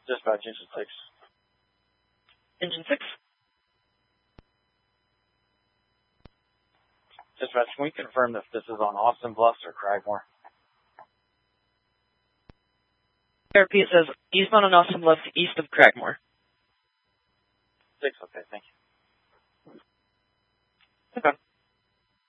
Dispatch, Engine 6. Engine 6. Dispatch, can we confirm if this is on Austin Bluffs or Cragmore? RP, it says eastbound on Austin Bluffs, east of Cragmore. 6, okay, thank you. Okay.